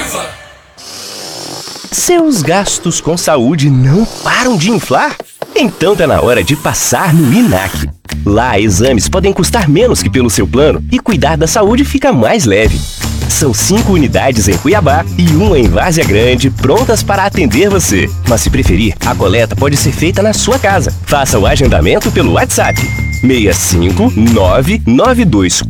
Seus gastos com saúde não param de inflar? Então tá na hora de passar no INAC. Lá, exames podem custar menos que pelo seu plano e cuidar da saúde fica mais leve. São 5 unidades em Cuiabá e 1 em Várzea Grande, prontas para atender você. Mas se preferir, a coleta pode ser feita na sua casa. Faça o agendamento pelo WhatsApp 65992